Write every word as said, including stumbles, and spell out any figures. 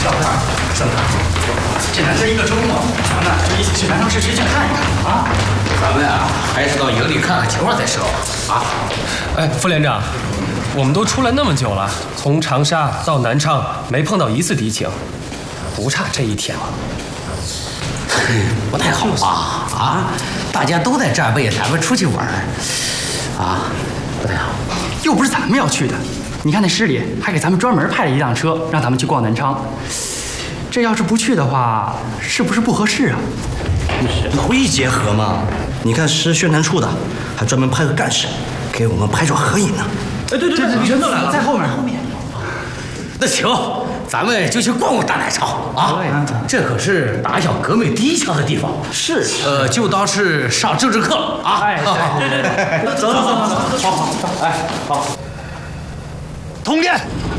老大，三哥，这两天一个周末，咱们就一起去南昌市区去看一看啊！ 咱们啊，还是到营里看看情况再说啊！ 哎，副连长，我们都出来那么久了，从长沙到南昌没碰到一次敌情，不差这一天了。 不太好啊啊！大家都在这儿为咱们出去玩啊，不太好。 又不是咱们要去的，你看那市里还给咱们专门派了一辆车，让咱们去逛南昌。这要是不去的话，是不是不合适啊？ 人会结合嘛？你看市宣传处的还专门派个干事给我们拍照合影呢。 哎，对对对，李全都来了，在后面。后面。 那行，咱们就去逛逛大南昌啊！这可是打响革命第一枪的地方。 是， 呃，就当是上政治课了啊！ 哎，对对对，走走走走走，好好好，哎，好。 通电。